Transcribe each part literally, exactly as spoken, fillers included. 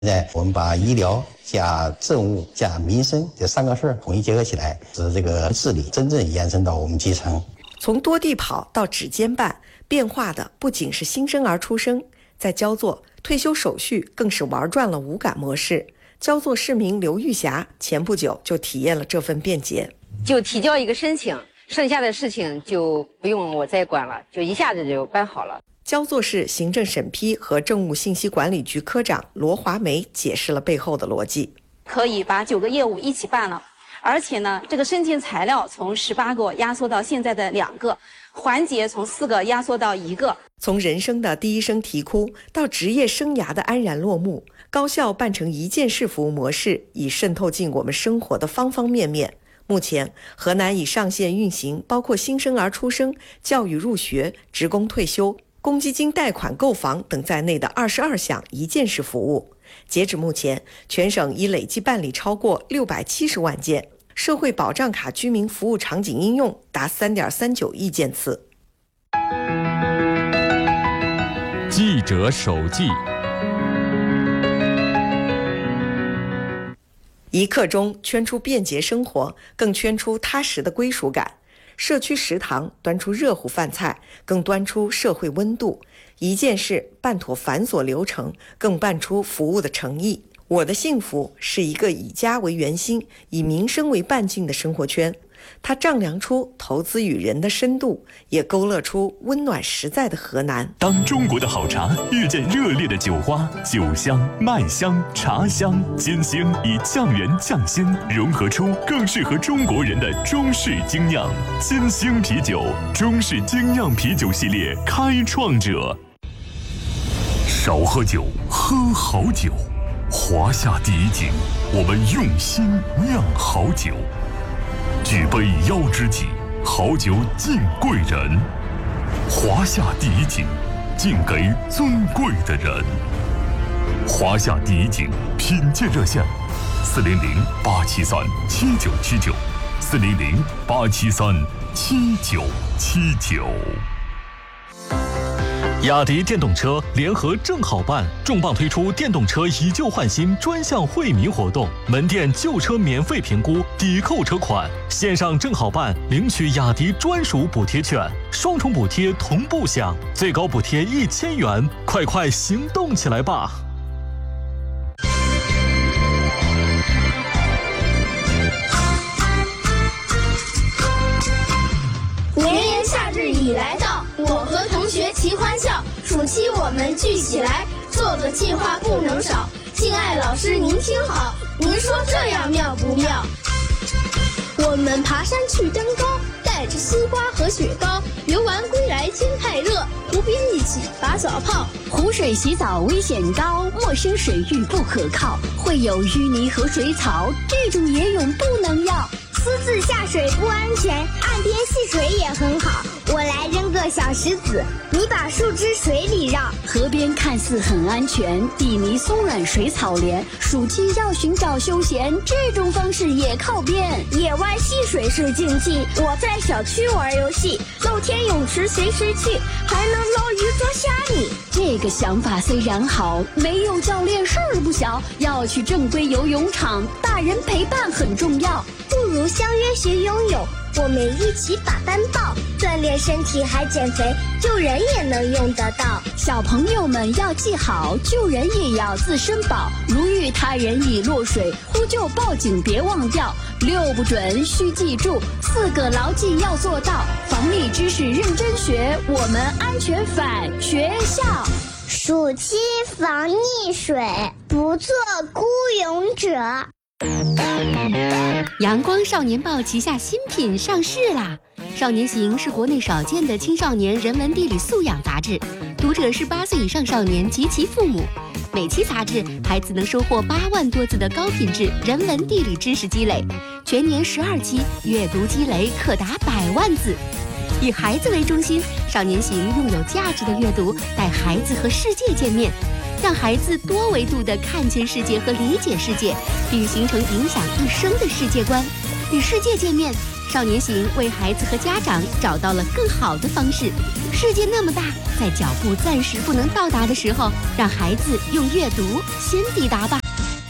现在我们把医疗加政务加民生这三个事儿统一结合起来，使这个治理真正延伸到我们基层。 从多地跑到指尖办，变化的不仅是新生儿出生，在焦作退休手续更是玩转了无感模式。焦作市民刘玉霞前不久就体验了这份便捷， 就提交一个申请，剩下的事情就不用我再管了，就一下子就办好了。 焦作市行政审批和政务信息管理局科长罗华梅解释了背后的逻辑。 可以把九个业务一起办了，而且呢，这个申请材料从十八个压缩到现在的两个，环节从四个压缩到一个。 从人生的第一声啼哭到职业生涯的安然落幕，高效办成一件事服务模式已渗透进我们生活的方方面面。目前，河南已上线运行包括新生儿出生、教育入学、职工退休、公积金贷款购房等在内的二十二项一件式服务。截止目前，全省已累计办理超过六百七十万件，社会保障卡居民服务场景应用达三点三九亿件次。 记者手记， 一刻钟圈出便捷生活，更圈出踏实的归属感。社区食堂端出热乎饭菜，更端出社会温度。一件事办妥繁琐流程，更办出服务的诚意。我的幸福是一个以家为圆心、以民生为半径的生活圈。它丈量出投资与人的深度，也勾勒出温暖实在的河南。 当中国的好茶遇见热烈的酒花，酒香、麦香、茶香、金星以酱园酱鲜融合出更适合中国人的中式精酿。金星啤酒，中式精酿啤酒系列开创者。少喝酒，喝好酒。华夏第一井，我们用心酿好酒。举杯邀知己，好酒敬贵人。华夏第一井，敬给尊贵的人。华夏第一井品鉴热线：四零零八七三七九七九，四零零八七三七九七九。雅迪电动车联合正好办重磅推出电动车以旧换新专项惠民活动，门店旧车免费评估，抵扣车款，线上正好办领取雅迪专属补贴券，双重补贴同步享，最高补贴一千元，快快行动起来吧！ 炎炎夏日已来到，我和同学齐欢笑，暑期我们聚起来，做个计划不能少。敬爱老师您听好，您说这样妙不妙？我们爬山去登高，带着丝瓜和雪糕，游玩归来天太热，湖边一起打小泡。 湖水洗澡危险高，陌生水域不可靠，会有淤泥和水草，这种野泳不能要。 私自下水不安全，岸边戏水也很好。我来扔个小石子，你把树枝水里绕。 河边看似很安全，地泥松软水草连，暑期要寻找休闲，这种方式也靠边。 野外戏水是竞技，我在小区玩游戏，露天泳池随时去，还能捞鱼捉虾米。 这个想法虽然好，没有教练事儿不小，要去正规游泳场，大人陪伴很重要。 不如相约学游泳，我们一起打单道，锻炼身体还减肥，救人也能用得到。 小朋友们要记好，救人也要自身保。如遇他人已落水，呼救报警别忘掉。六不准需记住，四个牢记要做到。防溺知识认真学，我们安全返学校。 暑期防溺水，不做孤勇者。 阳光少年报旗下新品上市啦！少年行是国内少见的青少年人文地理素养杂志，读者是八岁以上少年及其父母。每期杂志，孩子能收获八万多字的高品质人文地理知识积累，全年十二期，阅读积累可达百万字。以孩子为中心，少年行用有价值的阅读带孩子和世界见面，让孩子多维度地看见世界和理解世界，并形成影响一生的世界观。 与世界见面。少年行为孩子和家长找到了更好的方式。世界那么大，在脚步暂时不能到达的时候，让孩子用阅读先抵达吧。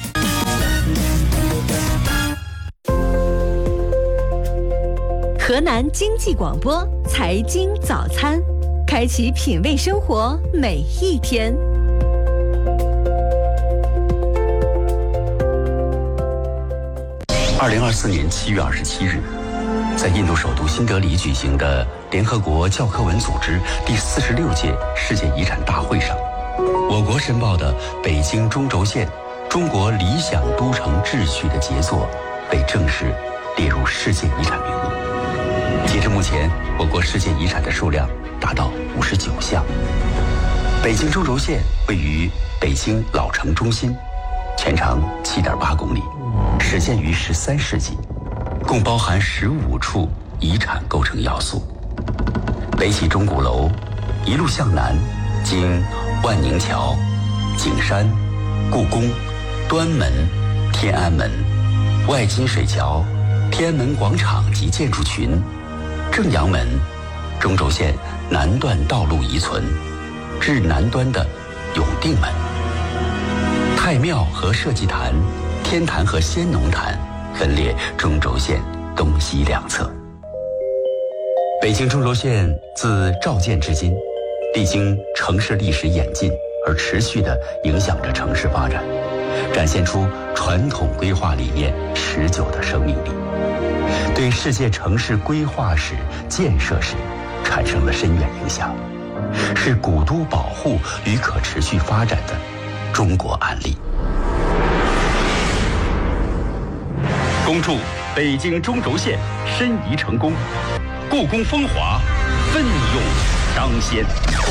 河南经济广播财经早餐，开启品味生活每一天。 二零二四年七月二十七日，在印度首都新德里举行的联合国教科文组织第四十六届世界遗产大会上，我国申报的北京中轴线中国理想都城秩序的杰作被正式列入世界遗产名录。截至目前，我国世界遗产的数量达到五十九项。北京中轴线位于北京老城中心，全长七点八公里，始建于十三世纪，共包含十五处遗产构成要素。北起钟鼓楼，一路向南，经万宁桥、景山、故宫、端门、天安门、外金水桥、天安门广场及建筑群、正阳门，中轴线南段道路遗存，至南端的永定门。太庙和社稷坛、天坛和先农坛分列中轴线东西两侧。北京中轴线自召建至今，历经城市历史演进而持续地影响着城市发展，展现出传统规划理念持久的生命力，对世界城市规划史、建设史产生了深远影响，是古都保护与可持续发展的中国案例。恭祝北京中轴线申遗成功，故宫风华奋勇彰显。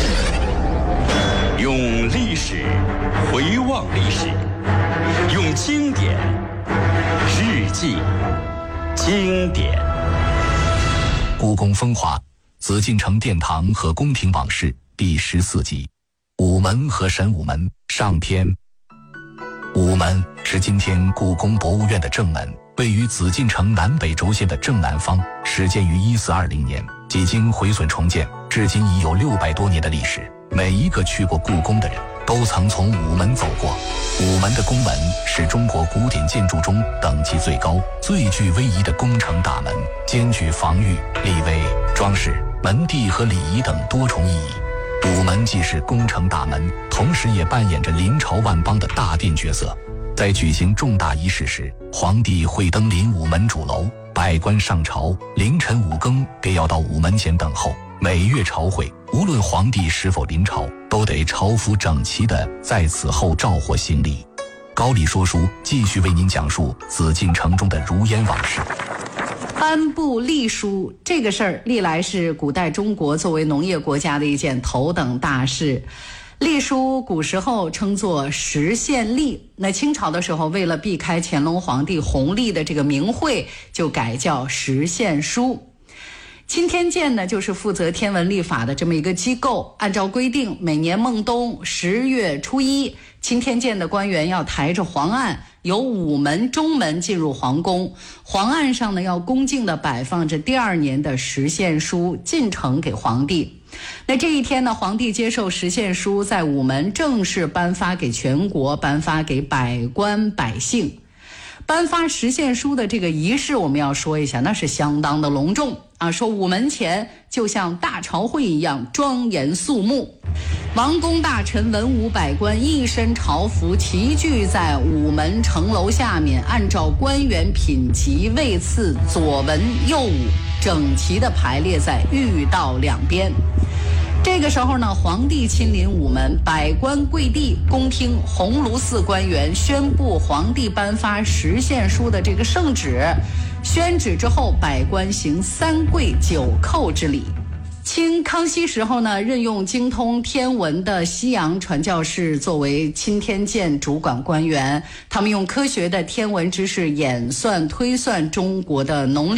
用历史回望历史，用经典致敬经典。 故宫风华，紫禁城殿堂和宫廷往事第十四集，午门和神武门上篇。午门是今天故宫博物院的正门，位于紫禁城南北轴线的正南方，始建于一四二零年，几经毁损重建，至今已有六百多年的历史。每一个去过故宫的人都曾从午门走过。午门的宫门是中国古典建筑中等级最高、最具威仪的宫城大门，兼具防御、立威、装饰、门第和礼仪等多重意义。午门既是宫城大门，同时也扮演着临朝万邦的大殿角色。在举行重大仪式时，皇帝会登临午门主楼，百官上朝，凌晨五更便要到午门前等候。每月朝会，无论皇帝是否临朝，都得朝服整齐地在此后召获行礼。高丽说书继续为您讲述紫禁城中的如烟往事。 颁布隶书这个事儿，历来是古代中国作为农业国家的一件头等大事。隶书古时候称作实县隶，那清朝的时候为了避开乾隆皇帝弘历的这个名讳，就改叫实县书。钦天监呢，就是负责天文历法的这么一个机构。按照规定，每年孟冬十月初一，钦天监的官员要抬着黄案，由午门、中门进入皇宫。黄案上呢，要恭敬地摆放着第二年的实县书，进呈给皇帝。那这一天呢，皇帝接受实县书，在午门正式颁发给全国，颁发给百官百姓。颁发实县书的这个仪式，我们要说一下，那是相当的隆重啊！说午门前就像大朝会一样庄严肃穆，王公大臣、文武百官一身朝服，齐聚在午门城楼下面，按照官员品级位次，左文右武，整齐地排列在御道两边。这个时候呢，皇帝亲临午门，百官跪地，恭听鸿胪寺官员宣布皇帝颁发实县书的这个圣旨。宣旨之后，百官行三跪九叩之礼。清康熙时候呢，任用精通天文的西洋传教士作为钦天监主管官员，他们用科学的天文知识演算推算中国的农历，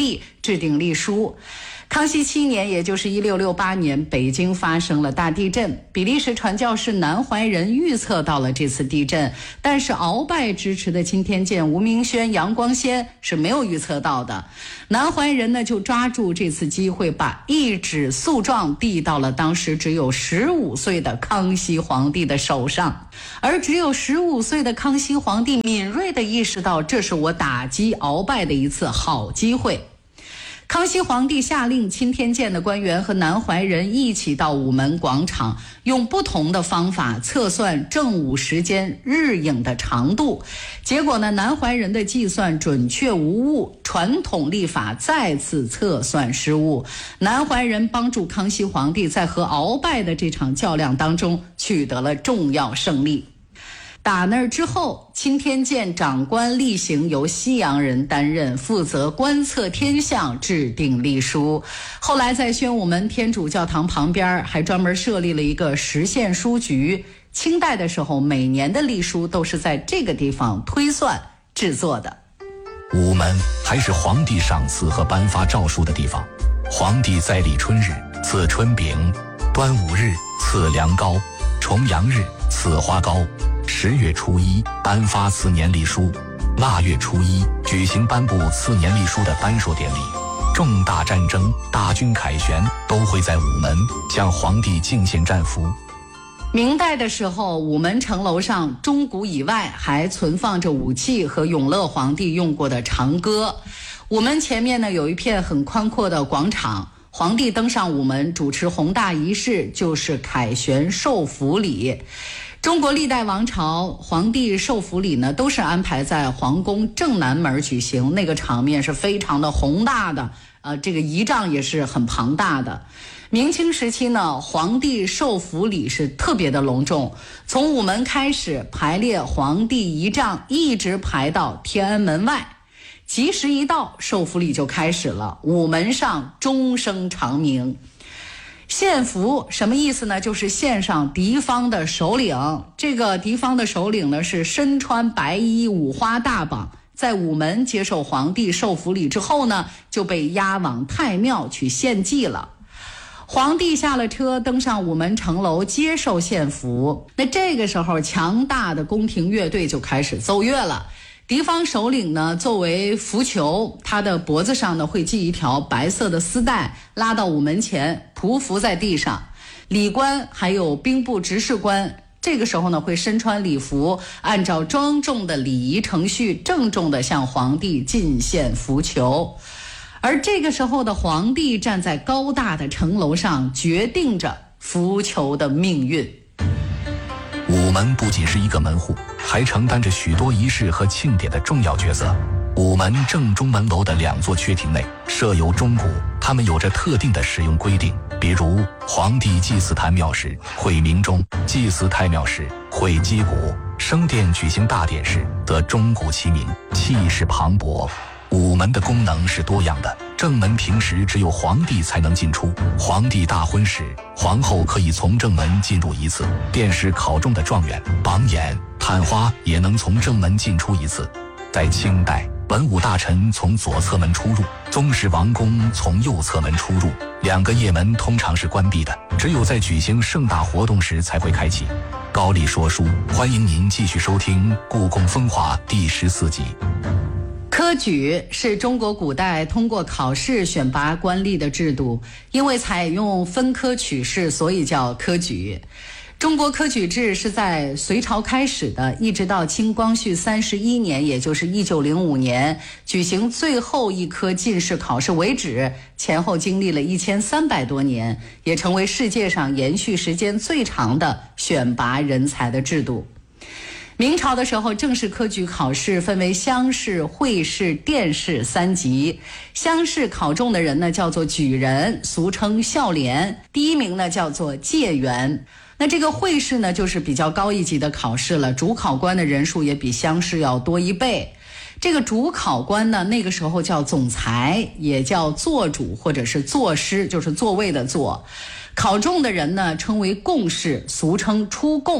制定历书。康熙七年，也就是一六六八年，北京发生了大地震。比利时传教士南怀仁预测到了这次地震，但是鳌拜支持的钦天监吴明轩、杨光先是没有预测到的。南怀仁呢，就抓住这次机会，把一纸诉状递到了当时只有十五岁的康熙皇帝的手上。而只有十五岁的康熙皇帝敏锐地意识到，这是我打击鳌拜的一次好机会。康熙皇帝下令钦天监的官员和南怀仁一起到午门广场，用不同的方法测算正午时间日影的长度。结果呢，南怀仁的计算准确无误，传统历法再次测算失误。南怀仁帮助康熙皇帝在和鳌拜的这场较量当中取得了重要胜利。打那儿之后，钦天监长官例行由西洋人担任，负责观测天象，制定历书。后来在宣武门天主教堂旁边还专门设立了一个实县书局。清代的时候，每年的历书都是在这个地方推算制作的。 午门还是皇帝赏赐和颁发诏书的地方。皇帝在立春日赐春饼，端午日赐凉糕，重阳日赐花糕，十月初一颁发次年历书，腊月初一举行颁布次年历书的颁授典礼。重大战争、大军凯旋都会在午门向皇帝敬献战俘。 明代的时候，午门城楼上钟鼓以外还存放着武器和永乐皇帝用过的长戈。午门前面呢有一片很宽阔的广场，皇帝登上午门主持宏大仪式，就是凯旋授符礼。中国历代王朝皇帝授符礼呢，都是安排在皇宫正南门举行，那个场面是非常的宏大的，呃，这个仪仗也是很庞大的。明清时期呢，皇帝授符礼是特别的隆重，从午门开始排列皇帝仪仗，一直排到天安门外。吉时一到，授符礼就开始了，午门上钟声长鸣。献俘什么意思呢？就是献上敌方的首领。这个敌方的首领呢，是身穿白衣，五花大绑，在午门接受皇帝授符礼之后呢，就被押往太庙去献祭了。皇帝下了车，登上午门城楼接受献俘。那这个时候，强大的宫廷乐队就开始奏乐了。敌方首领呢，作为俘囚，他的脖子上呢会系一条白色的丝带，拉到午门前，匍匐在地上。礼官还有兵部执事官，这个时候呢会身穿礼服，按照庄重的礼仪程序，郑重地向皇帝进献俘囚。而这个时候的皇帝站在高大的城楼上，决定着俘囚的命运。 午门不仅是一个门户，还承担着许多仪式和庆典的重要角色。午门正中门楼的两座阙庭内设有钟鼓，它们有着特定的使用规定，比如皇帝祭祀坛庙时会鸣钟，祭祀太庙时会击鼓，升殿举行大典时则钟鼓齐鸣，气势磅礴。午门的功能是多样的，正门平时只有皇帝才能进出，皇帝大婚时，皇后可以从正门进入一次，殿试考中的状元、榜眼、探花也能从正门进出一次。在清代，文武大臣从左侧门出入，宗室王公从右侧门出入，两个掖门通常是关闭的，只有在举行盛大活动时才会开启。高丽说书，欢迎您继续收听《故宫风华》第十四集。 科举是中国古代通过考试选拔官吏的制度，因为采用分科取士，所以叫科举。中国科举制是在隋朝开始的，一直到清光绪三十一年，也就是一九零五年举行最后一科进士考试为止，前后经历了一千三百多年，也成为世界上延续时间最长的选拔人才的制度。明朝的时候，正式科举考试分为乡试、会试、殿试三级。乡试考中的人呢，叫做举人，俗称孝廉，第一名呢叫做解元。那这个会试呢，就是比较高一级的考试了，主考官的人数也比乡试要多一倍。这个主考官呢，那个时候叫总裁，也叫座主或者是座师，就是座位的座。考中的人呢，称为贡士，俗称出贡。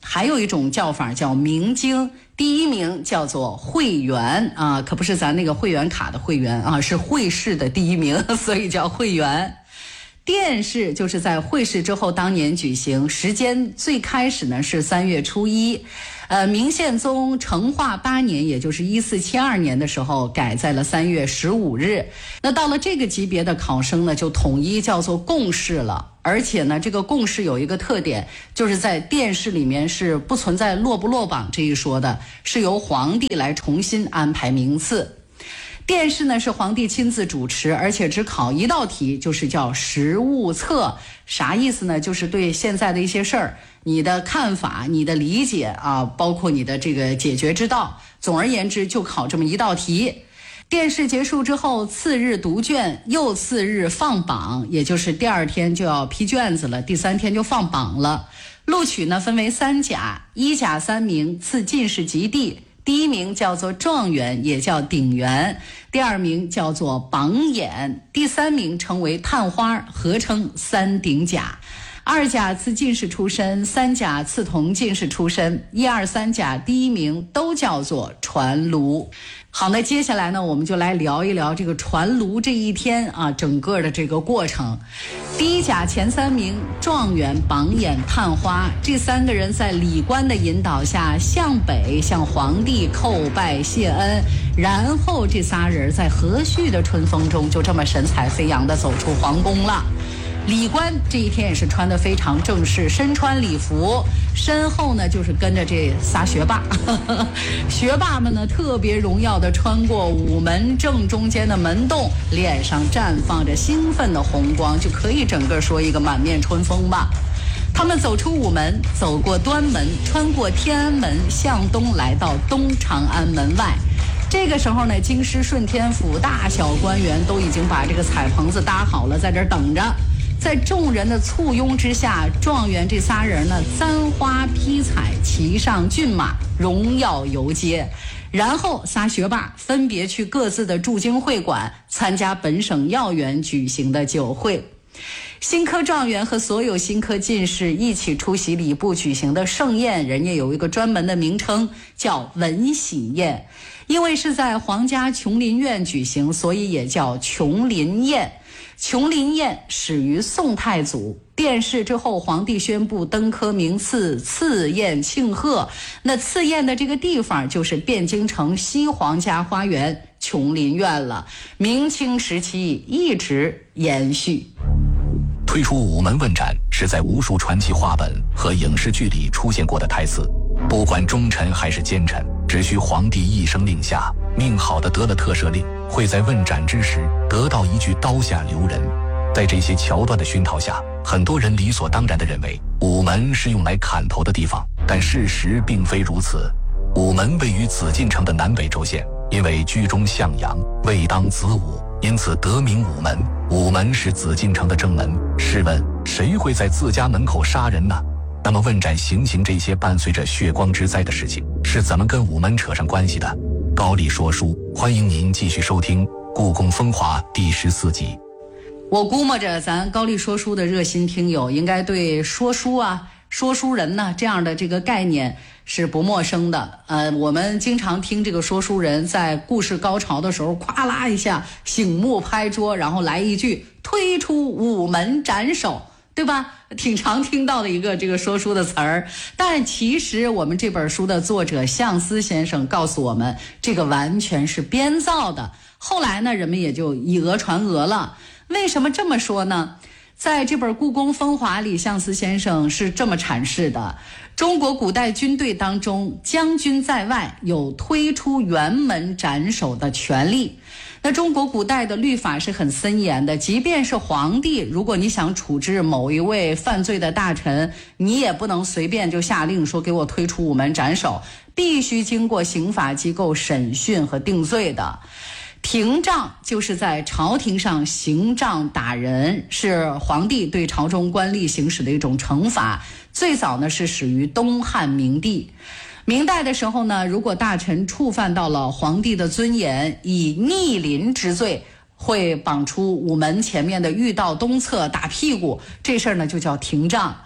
还有一种叫法叫明经，第一名叫做会员啊，可不是咱那个会员卡的会员啊，是会试的第一名，所以叫会员。殿试就是在会试之后当年举行，时间最开始呢是三月初一，呃，明宪宗成化八年，也就是一四七二年的时候，改在了三月十五日。那到了这个级别的考生呢，就统一叫做贡士了。而且呢，这个贡士有一个特点，就是在殿试里面是不存在落不落榜这一说的，是由皇帝来重新安排名次。殿试呢是皇帝亲自主持，而且只考一道题，就是叫实务测。啥意思呢？就是对现在的一些事儿，你的看法、你的理解啊，包括你的这个解决之道。总而言之，就考这么一道题。殿试结束之后，次日读卷，又次日放榜，也就是第二天就要批卷子了，第三天就放榜了。录取呢分为三甲，一甲三名，赐进士及第。第一名叫做状元，也叫鼎元；第二名叫做榜眼；第三名称为探花，合称三鼎甲。二甲赐进士出身，三甲赐同进士出身，一二三甲第一名都叫做传炉。好，那接下来呢，我们就来聊一聊这个传炉这一天啊，整个的这个过程。第一甲前三名状元、榜眼、探花这三个人在礼官的引导下向北向皇帝叩拜谢恩，然后这仨人在和煦的春风中就这么神采飞扬地走出皇宫了。礼官这一天也是穿得非常正式，身穿礼服，身后呢就是跟着这仨学霸学霸们呢特别荣耀地穿过午门正中间的门洞，脸上绽放着兴奋的红光，就可以整个说一个满面春风吧。他们走出午门，走过端门，穿过天安门，向东来到东长安门外。这个时候呢，京师顺天府大小官员都已经把这个彩棚子搭好了，在这儿等着。在众人的簇拥之下，状元这仨人呢，簪花披彩，骑上骏马，荣耀游街。然后仨学霸分别去各自的驻京会馆参加本省要员举行的酒会。新科状元和所有新科进士一起出席礼部举行的盛宴，人家有一个专门的名称叫文喜宴。因为是在皇家琼林院举行，所以也叫琼林宴。琼林宴始于宋太祖，殿试之后，皇帝宣布登科名次，赐宴庆贺。那赐宴的这个地方就是汴京城西皇家花园琼林院了。明清时期一直延续。 推出午门问斩是在无数传奇话本和影视剧里出现过的台词，不管忠臣还是奸臣，只需皇帝一声令下，命好的得了特赦令，会在问斩之时得到一句刀下留人。在这些桥段的熏陶下，很多人理所当然地认为午门是用来砍头的地方，但事实并非如此。午门位于紫禁城的南北轴线，因为居中向阳，未当子午，因此得名午门。午门是紫禁城的正门，试问谁会在自家门口杀人呢？那么问斩行刑这些伴随着血光之灾的事情是怎么跟午门扯上关系的？高丽说书，欢迎您继续收听《故宫风华》第十四集。 我估摸着咱高丽说书的热心听友应该对说书啊、说书人呢这样的这个概念是不陌生的。呃，我们经常听这个说书人在故事高潮的时候，咵啦一下醒目拍桌，然后来一句推出午门斩首，对吧？挺常听到的一个这个说书的词儿。但其实我们这本书的作者向思先生告诉我们，这个完全是编造的。后来呢，人们也就以讹传讹了。为什么这么说呢？在这本《故宫风华》里，向思先生是这么阐释的：中国古代军队当中，将军在外有推出辕门斩首的权利。那中国古代的律法是很森严的，即便是皇帝，如果你想处置某一位犯罪的大臣，你也不能随便就下令说给我推出午门斩首，必须经过刑法机构审讯和定罪的。廷杖就是在朝廷上行杖打人，是皇帝对朝中官吏行使的一种惩罚。最早呢是始于东汉明帝。明代的时候呢，如果大臣触犯到了皇帝的尊严，以逆鳞之罪，会绑出午门前面的御道东侧打屁股，这事儿呢就叫廷杖。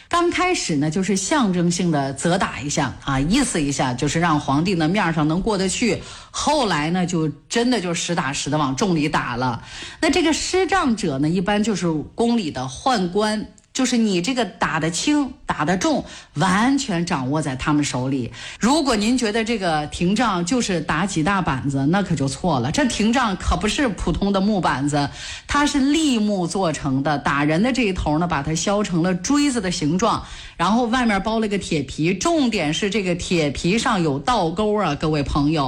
刚开始呢，就是象征性的责打一下啊，意思一下，就是让皇帝呢面上能过得去。后来呢，就真的就实打实的往重里打了。那这个施杖者呢，一般就是宫里的宦官。就是你这个打得轻打得重完全掌握在他们手里。如果您觉得这个廷杖就是打几大板子，那可就错了。这廷杖可不是普通的木板子，它是栎木做成的，打人的这一头呢把它削成了锥子的形状，然后外面包了个铁皮，重点是这个铁皮上有倒钩啊，各位朋友。